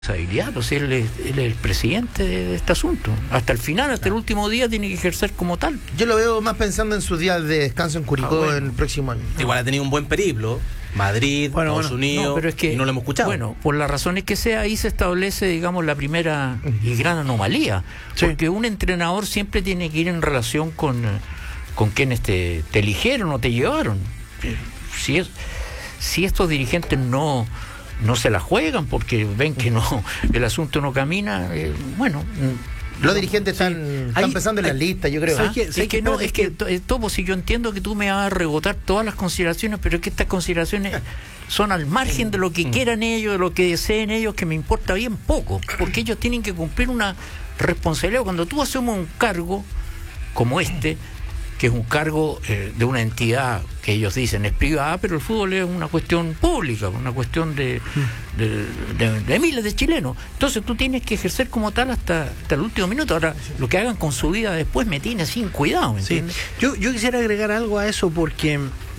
responsabilidad, pues él es el presidente de este asunto. Hasta el final, hasta el último día tiene que ejercer como tal. Yo lo veo más pensando en sus días de descanso en Curicó en el próximo año. Igual ha tenido un buen periplo. Madrid, Estados Unidos, no, pero es que, y no lo hemos escuchado. Bueno, por las razones que sea, ahí se establece, digamos, la primera y gran anomalía. Sí. Porque un entrenador siempre tiene que ir en relación con quienes te eligieron o te llevaron. Si estos dirigentes no se la juegan porque ven que el asunto no camina, bueno... Los dirigentes están pensando en las listas, yo creo. Topo, si yo entiendo que tú me vas a rebotar todas las consideraciones, pero es que estas consideraciones son al margen de lo que quieran ellos, de lo que deseen ellos, que me importa bien poco, porque ellos tienen que cumplir una responsabilidad. Cuando tú asumes un cargo como este, que es un cargo de una entidad que ellos dicen es privada, pero el fútbol es una cuestión pública, una cuestión de miles de chilenos. Entonces tú tienes que ejercer como tal hasta el último minuto. Ahora, lo que hagan con su vida después me tiene sin cuidado, ¿me entiendes? Yo quisiera agregar algo a eso porque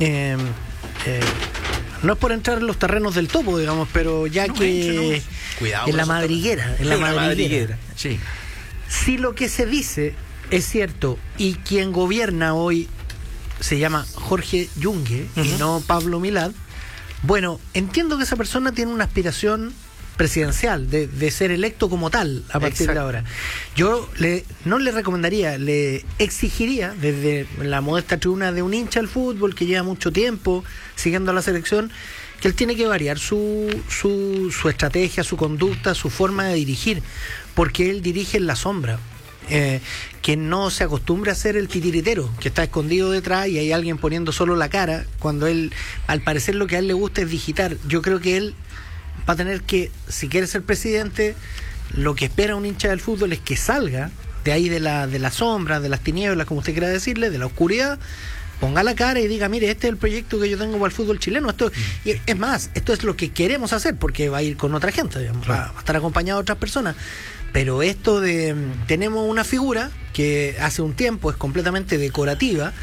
no es por entrar en los terrenos del Topo, digamos, pero cuidado en la madriguera, sí. Si lo que se dice es cierto, y quien gobierna hoy se llama Jorge Yungue y no Pablo Milad, bueno, entiendo que esa persona tiene una aspiración presidencial de ser electo como tal a partir de ahora. Yo no le recomendaría, le exigiría desde la modesta tribuna de un hincha del fútbol que lleva mucho tiempo siguiendo a la selección, que él tiene que variar su estrategia, su conducta, su forma de dirigir, porque él dirige en la sombra. Que no se acostumbre a ser el titiritero que está escondido detrás y hay alguien poniendo solo la cara cuando él, al parecer, lo que a él le gusta es digitar. Yo creo que él va a tener que, si quiere ser presidente, lo que espera un hincha del fútbol es que salga de ahí de la sombra, de las tinieblas, como usted quiera decirle, de la oscuridad, ponga la cara y diga, mire, este es el proyecto que yo tengo para el fútbol chileno. Y es más, esto es lo que queremos hacer, porque va a ir con otra gente, digamos, va a estar acompañado de otras personas. Pero esto tenemos una figura que hace un tiempo es completamente decorativa,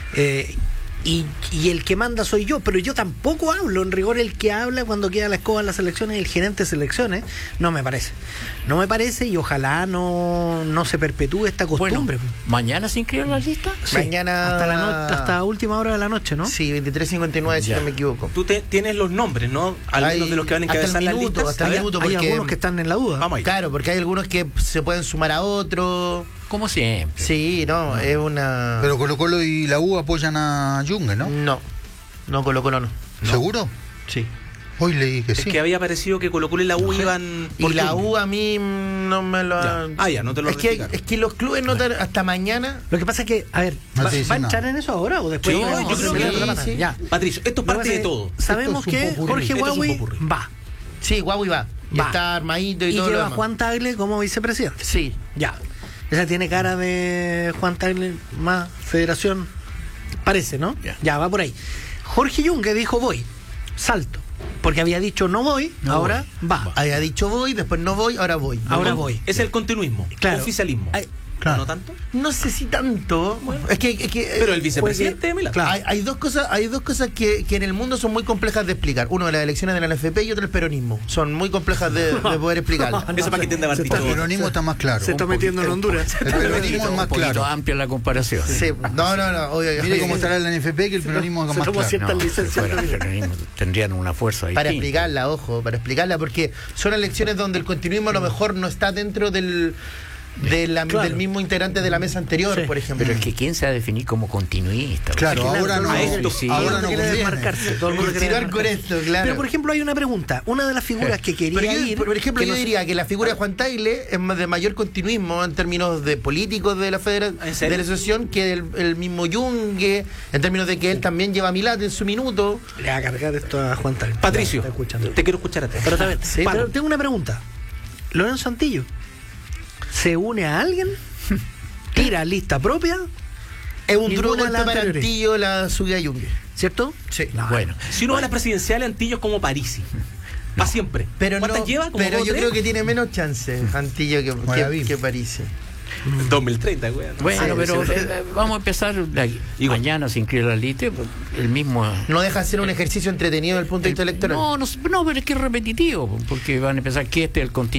y el que manda soy yo, pero yo tampoco hablo. En rigor, el que habla cuando queda la escoba en las elecciones es el gerente de selecciones. No me parece, y ojalá no se perpetúe esta costumbre. Bueno, ¿mañana se inscriben las listas? Sí, mañana hasta última hora de la noche, ¿no? Sí, 23:59, si no me equivoco. Tú tienes los nombres, ¿no? Al menos de los que van a encabezar las listas. Hasta el minuto, hay algunos que están en la duda. Vamos ahí. Claro, porque hay algunos que se pueden sumar a otro. Como siempre. Sí, es una... Pero Colo-Colo y la U apoyan a Yungue, ¿no? No, Colo-Colo no. ¿Seguro? Sí. Hoy leí que es sí. que había parecido que Colo-Colo y la U iban... Y la U a mí no me lo... Ya no te lo ratificaron. Es que los clubes no te... Hasta mañana... Lo que pasa es que, a ver, ¿va a entrar en eso ahora o después? Sí, yo creo que sí. Ya. Patricio, esto es parte de todo. Sabemos que Jorge Huawei va. Sí, Huawei va. Y está armadito y todo lo lleva demás. a Juan Tagle como vicepresidente. Sí. Ya. Esa tiene cara de Juan Tagle más federación, parece, ¿no? Ya va por ahí. Jorge Yungue dijo voy, salto, porque había dicho no voy, ahora va. Había dicho voy, después no voy, ahora voy. Ahora voy. Es el continuismo, claro. Oficialismo. Claro. ¿No tanto? No sé si tanto. Bueno, es que pero el vicepresidente de Milán. Claro. Hay dos cosas que en el mundo son muy complejas de explicar. Uno, las elecciones de la NFP, y otro, el peronismo. Son muy complejas de poder explicarlas. Eso para que entienda Martín. El peronismo está más claro. Se está metiendo en Honduras. El peronismo es más claro. Amplia la comparación. Sí. No. Mire cómo estará la NFP, que el peronismo es más claro. El peronismo tendrían una fuerza para distinta. explicarla, porque son elecciones donde el continuismo a lo mejor no está dentro del mismo integrante de la mesa anterior, por ejemplo. Pero es que ¿quién se va a definir como continuista? Claro, ahora no conviene. Continuar con esto, claro. Pero por ejemplo hay una pregunta. Una de las figuras que quería ir... Por ejemplo, yo diría que la figura de Juan Tagle es más de mayor continuismo en términos de políticos de la federación, de la asociación, que el mismo Yungue, en términos de que él también lleva a Milad en su minuto. Le va a cargar esto a Juan Tagle. Patricio, te quiero escuchar a ti. Pero tengo una pregunta. Lorenzo Antillo, ¿se une a alguien? ¿Tira lista propia? Es un duro golpe para Antillo la subida a Yungue. ¿Cierto? Sí. Bueno. Si uno va a las presidenciales, Antillo es como Parisi. Para siempre. Pero ¿Cuántas lleva? Pero yo creo que tiene menos chance Antillo que Parisi. 2030, güey. Bueno, pero vamos a empezar mañana sin inscribir la lista. El mismo. No deja de ser un ejercicio entretenido desde el punto de vista electoral. No, pero es que es repetitivo, porque van a empezar que este es el